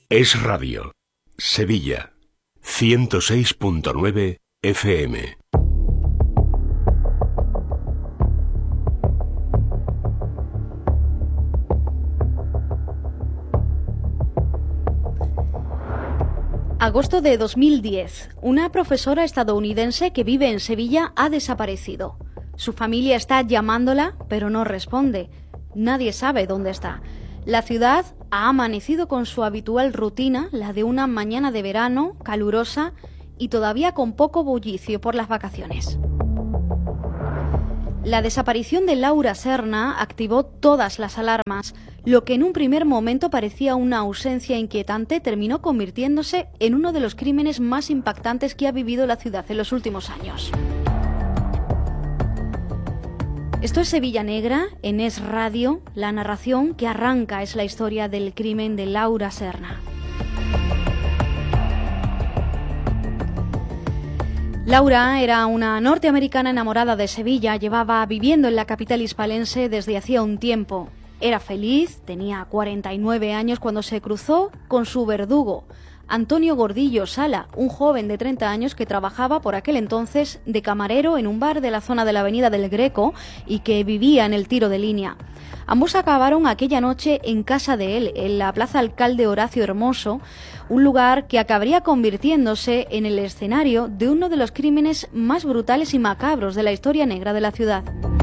Es Radio, Sevilla, 106.9 FM. Agosto de 2010. Una profesora estadounidense que vive en Sevilla ha desaparecido. Su familia está llamándola, pero no responde. Nadie sabe dónde está. La ciudad ha amanecido con su habitual rutina, la de una mañana de verano, calurosa y todavía con poco bullicio por las vacaciones. La desaparición de Laura Serna activó todas las alarmas. Lo que en un primer momento parecía una ausencia inquietante terminó convirtiéndose en uno de los crímenes más impactantes que ha vivido la ciudad en los últimos años. Esto es Sevilla Negra, en Es Radio. La narración que arranca es la historia del crimen de Laura Serna. Laura era una norteamericana enamorada de Sevilla, llevaba viviendo en la capital hispalense desde hacía un tiempo. Era feliz, tenía 49 años cuando se cruzó con su verdugo, Antonio Gordillo Sala, un joven de 30 años que trabajaba por aquel entonces de camarero en un bar de la zona de la Avenida del Greco y que vivía en el tiro de línea. Ambos acabaron aquella noche en casa de él, en la Plaza Alcalde Horacio Hermoso, un lugar que acabaría convirtiéndose en el escenario de uno de los crímenes más brutales y macabros de la historia negra de la ciudad.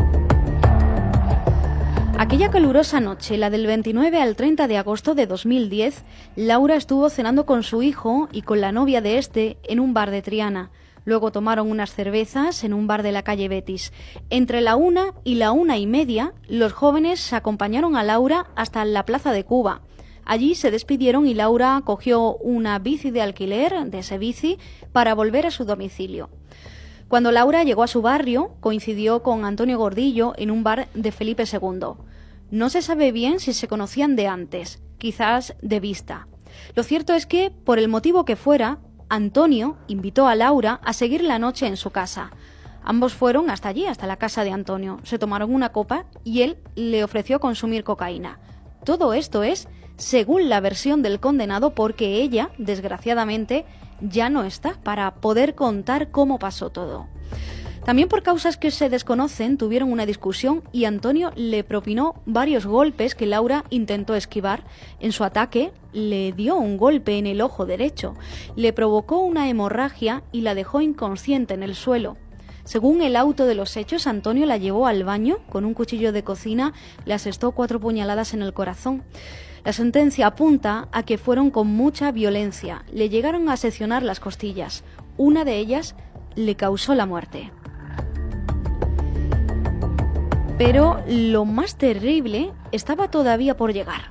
Aquella calurosa noche, la del 29 al 30 de agosto de 2010, Laura estuvo cenando con su hijo y con la novia de este en un bar de Triana. Luego tomaron unas cervezas en un bar de la calle Betis. Entre la 1 y la 1:30, los jóvenes acompañaron a Laura hasta la Plaza de Cuba. Allí se despidieron y Laura cogió una bici de alquiler de ese bici para volver a su domicilio. Cuando Laura llegó a su barrio, coincidió con Antonio Gordillo en un bar de Felipe II. No se sabe bien si se conocían de antes, quizás de vista. Lo cierto es que, por el motivo que fuera, Antonio invitó a Laura a seguir la noche en su casa. Ambos fueron hasta allí, hasta la casa de Antonio. Se tomaron una copa y él le ofreció consumir cocaína. Todo esto es según la versión del condenado, porque ella, desgraciadamente, ya no está para poder contar cómo pasó todo. También por causas que se desconocen, tuvieron una discusión y Antonio le propinó varios golpes que Laura intentó esquivar. En su ataque le dio un golpe en el ojo derecho, le provocó una hemorragia y la dejó inconsciente en el suelo. Según el auto de los hechos, Antonio la llevó al baño, con un cuchillo de cocina le asestó 4 puñaladas en el corazón. La sentencia apunta a que fueron con mucha violencia, le llegaron a seccionar las costillas. Una de ellas le causó la muerte. Pero lo más terrible estaba todavía por llegar.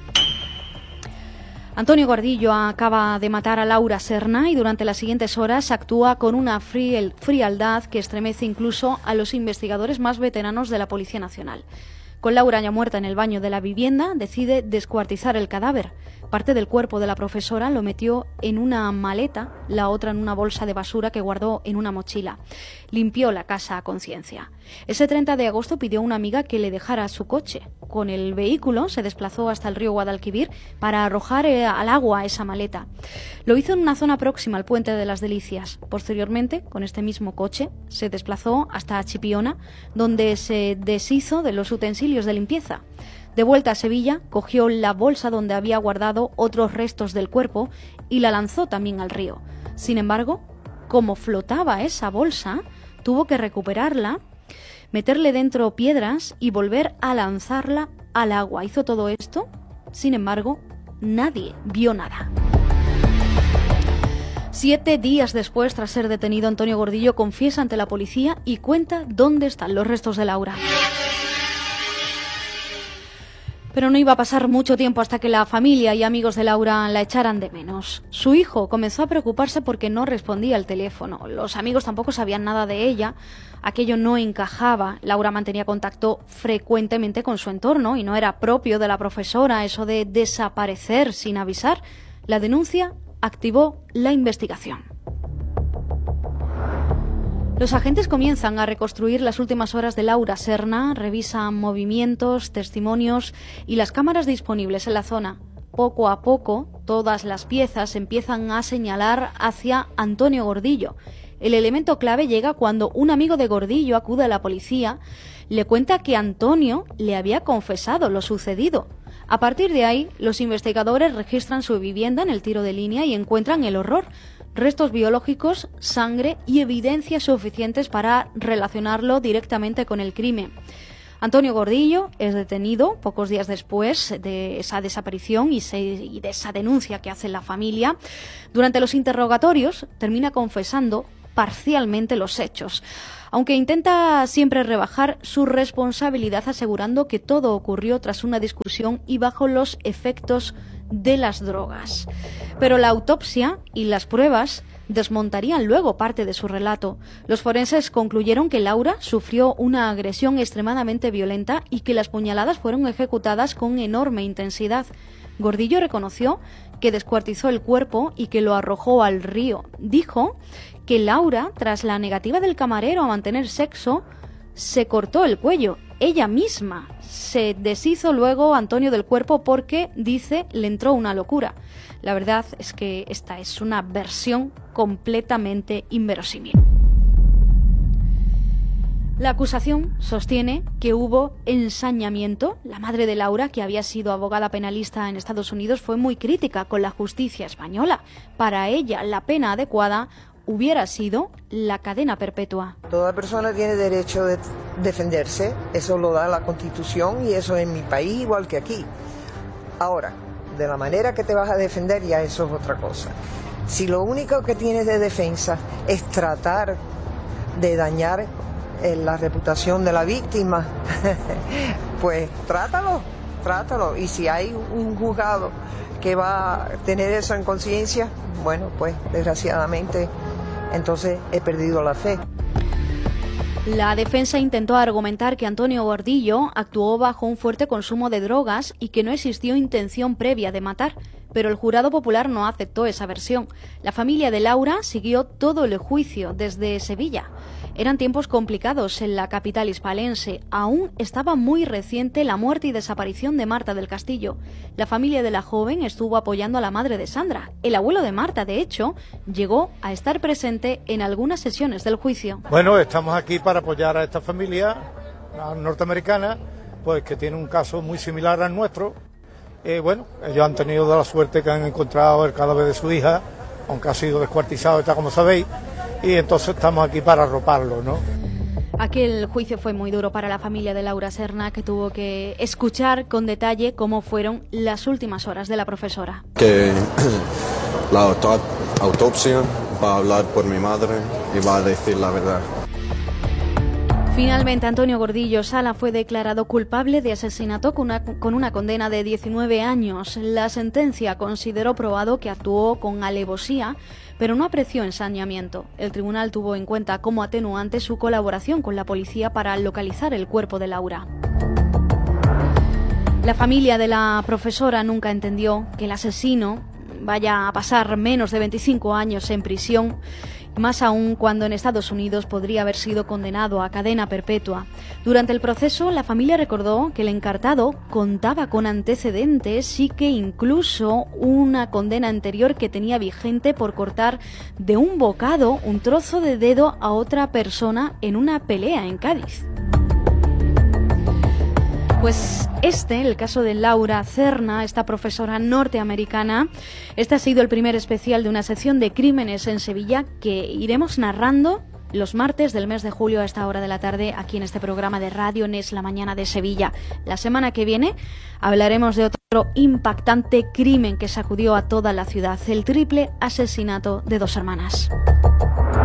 Antonio Gordillo acaba de matar a Laura Serna y durante las siguientes horas actúa con una frialdad que estremece incluso a los investigadores más veteranos de la Policía Nacional. Con Laura ya muerta en el baño de la vivienda, decide descuartizar el cadáver. Parte del cuerpo de la profesora lo metió en una maleta, la otra en una bolsa de basura que guardó en una mochila. Limpió la casa a conciencia. Ese 30 de agosto pidió a una amiga que le dejara su coche. Con el vehículo se desplazó hasta el río Guadalquivir para arrojar al agua esa maleta. Lo hizo en una zona próxima al Puente de las Delicias. Posteriormente, con este mismo coche, se desplazó hasta Chipiona, donde se deshizo de los utensilios de limpieza. De vuelta a Sevilla, cogió la bolsa donde había guardado otros restos del cuerpo y la lanzó también al río. Sin embargo, como flotaba esa bolsa, tuvo que recuperarla, meterle dentro piedras y volver a lanzarla al agua. Hizo todo esto, sin embargo, nadie vio nada. 7 días después, tras ser detenido, Antonio Gordillo confiesa ante la policía y cuenta dónde están los restos de Laura. Pero no iba a pasar mucho tiempo hasta que la familia y amigos de Laura la echaran de menos. Su hijo comenzó a preocuparse porque no respondía al teléfono. Los amigos tampoco sabían nada de ella. Aquello no encajaba. Laura mantenía contacto frecuentemente con su entorno y no era propio de la profesora eso de desaparecer sin avisar. La denuncia activó la investigación. Los agentes comienzan a reconstruir las últimas horas de Laura Serna, revisan movimientos, testimonios y las cámaras disponibles en la zona. Poco a poco todas las piezas empiezan a señalar hacia Antonio Gordillo. El elemento clave llega cuando un amigo de Gordillo acude a la policía, le cuenta que Antonio le había confesado lo sucedido. A partir de ahí, los investigadores registran su vivienda en el tiro de línea y encuentran el horror: restos biológicos, sangre y evidencias suficientes para relacionarlo directamente con el crimen. Antonio Gordillo es detenido pocos días después de esa desaparición y de esa denuncia que hace la familia. Durante los interrogatorios termina confesando parcialmente los hechos, aunque intenta siempre rebajar su responsabilidad, asegurando que todo ocurrió tras una discusión y bajo los efectos de las drogas. Pero la autopsia y las pruebas desmontarían luego parte de su relato. Los forenses concluyeron que Laura sufrió una agresión extremadamente violenta y que las puñaladas fueron ejecutadas con enorme intensidad. Gordillo reconoció que descuartizó el cuerpo y que lo arrojó al río. Dijo que Laura, tras la negativa del camarero a mantener sexo, se cortó el cuello. Ella misma se deshizo luego Antonio del cuerpo porque, dice, le entró una locura. La verdad es que esta es una versión completamente inverosímil. La acusación sostiene que hubo ensañamiento. La madre de Laura, que había sido abogada penalista en Estados Unidos, fue muy crítica con la justicia española. Para ella, la pena adecuada hubiera sido la cadena perpetua. Toda persona tiene derecho de defenderse, eso lo da la Constitución y eso en mi país igual que aquí. Ahora, de la manera que te vas a defender, ya eso es otra cosa. Si lo único que tienes de defensa es tratar de dañar la reputación de la víctima, pues trátalo. Y si hay un juzgado que va a tener eso en conciencia, bueno, pues desgraciadamente entonces he perdido la fe. La defensa intentó argumentar que Antonio Gordillo actuó bajo un fuerte consumo de drogas y que no existió intención previa de matar, pero el jurado popular no aceptó esa versión. La familia de Laura siguió todo el juicio desde Sevilla. Eran tiempos complicados en la capital hispalense. Aún estaba muy reciente la muerte y desaparición de Marta del Castillo. La familia de la joven estuvo apoyando a la madre de Sandra. El abuelo de Marta, de hecho, llegó a estar presente en algunas sesiones del juicio. Bueno, estamos aquí para apoyar a esta familia norteamericana, pues que tiene un caso muy similar al nuestro. Bueno, ellos han tenido la suerte que han encontrado el cadáver de su hija, aunque ha sido descuartizado, está como sabéis, y entonces estamos aquí para arroparlo, ¿no? Aquel juicio fue muy duro para la familia de Laura Serna, que tuvo que escuchar con detalle cómo fueron las últimas horas de la profesora. Que la autopsia va a hablar por mi madre y va a decir la verdad. Finalmente, Antonio Gordillo Sala fue declarado culpable de asesinato con una condena de 19 años. La sentencia consideró probado que actuó con alevosía, pero no apreció ensañamiento. El tribunal tuvo en cuenta como atenuante su colaboración con la policía para localizar el cuerpo de Laura. La familia de la profesora nunca entendió que el asesino vaya a pasar menos de 25 años en prisión, más aún cuando en Estados Unidos podría haber sido condenado a cadena perpetua. Durante el proceso, la familia recordó que el encartado contaba con antecedentes y que incluso una condena anterior que tenía vigente por cortar de un bocado un trozo de dedo a otra persona en una pelea en Cádiz. Pues el caso de Laura Serna, esta profesora norteamericana, este ha sido el primer especial de una sección de crímenes en Sevilla que iremos narrando los martes del mes de julio a esta hora de la tarde aquí en este programa de Radio NES La Mañana de Sevilla. La semana que viene hablaremos de otro impactante crimen que sacudió a toda la ciudad, el triple asesinato de 2 hermanas.